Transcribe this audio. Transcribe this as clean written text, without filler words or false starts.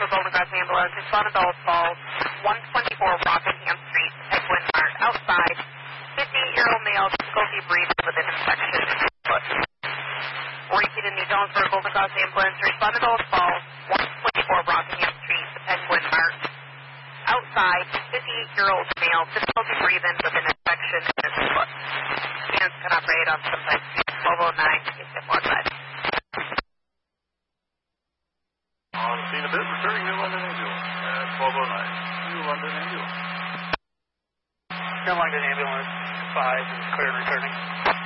Golden Cross ambulance. Responded to Old Falls, 124 Rockingham Street, Edwin Mart, outside. 58-year-old male, difficulty breathing with an infection in his foot. Repeated in the Jonesboro Golden Cross ambulance. Responded to Old Falls, 124 Rockingham Street, Edwin Mart, outside. 58-year-old male, difficulty breathing with an infection in his foot. Hands can operate on sometimes 1209 to get more blood. On scene a bit, returning New London Ambulance at 1209. New London Ambulance. New London Ambulance 5 is clear and returning.